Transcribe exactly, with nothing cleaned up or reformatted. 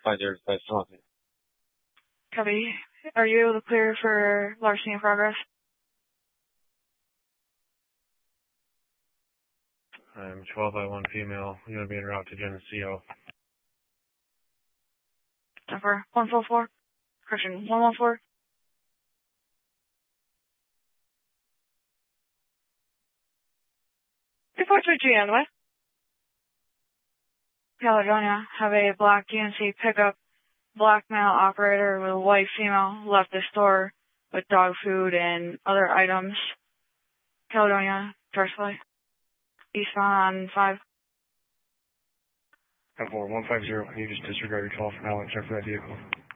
five zero five seven. Copy. Are you able to clear for larceny in progress? I'm twelve by one female. I'm going to be en route to Geneseo. Number one four four. Correction, one one four. two four three G on the way. Caledonia, have a black G M C pickup, black male operator with a white female left the store with dog food and other items. Caledonia, Firstly. Eastbound on five. ten four one five zero, can you just disregard your call for now and check for that vehicle?